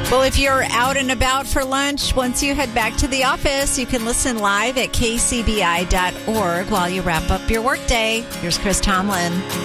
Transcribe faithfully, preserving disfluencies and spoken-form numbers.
Well, if you're out and about for lunch, once you head back to the office, you can listen live at k c b i dot org while you wrap up your workday. Here's Chris Tomlin.